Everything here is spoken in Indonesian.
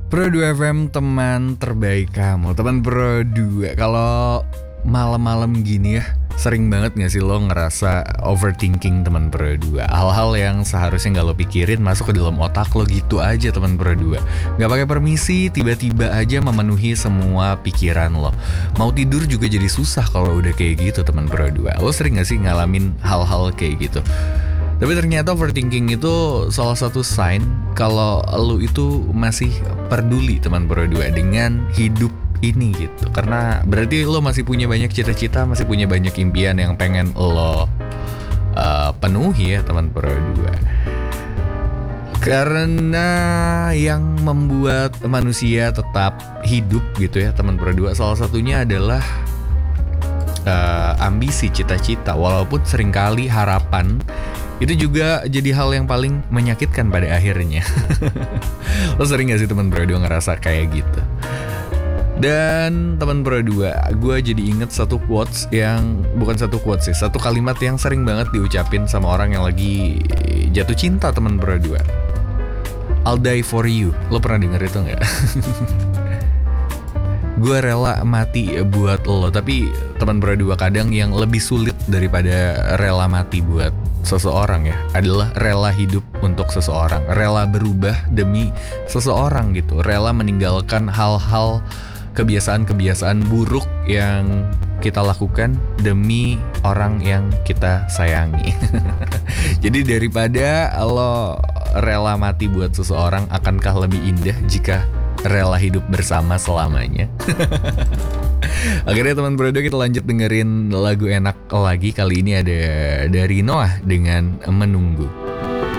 Pro 2 FM, teman terbaik kamu. Teman Pro 2, kalau malam-malam gini ya, sering banget gak sih lo ngerasa overthinking teman Pro 2? Hal-hal yang seharusnya gak lo pikirin masuk ke dalam otak lo gitu aja teman Pro 2. Gak pakai permisi, tiba-tiba aja memenuhi semua pikiran lo. Mau tidur juga jadi susah kalau udah kayak gitu teman Pro 2. Lo sering gak sih ngalamin hal-hal kayak gitu? Tapi ternyata overthinking itu salah satu sign kalau lu itu masih peduli teman Pro 2 dengan hidup ini gitu. Karena berarti lo masih punya banyak cita-cita, masih punya banyak impian yang pengen lo penuhi ya teman Pro 2. Karena yang membuat manusia tetap hidup gitu ya teman Pro 2, salah satunya adalah ambisi, cita-cita. Walaupun seringkali harapan itu juga jadi hal yang paling menyakitkan pada akhirnya. Lo sering gak sih teman Pro 2 ngerasa kayak gitu? Dan teman Pro 2, gue jadi inget satu quotes yang, bukan satu quotes sih, satu kalimat yang sering banget diucapin sama orang yang lagi jatuh cinta teman Pro 2. I'll die for you. Lo pernah denger itu gak? Gue rela mati buat lo. Tapi teman Pro 2, kadang yang lebih sulit daripada rela mati buat seseorang ya adalah rela hidup untuk seseorang, rela berubah demi seseorang gitu, rela meninggalkan hal-hal, kebiasaan-kebiasaan buruk yang kita lakukan demi orang yang kita sayangi. Jadi daripada lo rela mati buat seseorang, akankah lebih indah jika rela hidup bersama selamanya? Akhirnya teman Pro 2, kita lanjut dengerin lagu enak lagi. Kali ini ada dari Noah dengan Menunggu.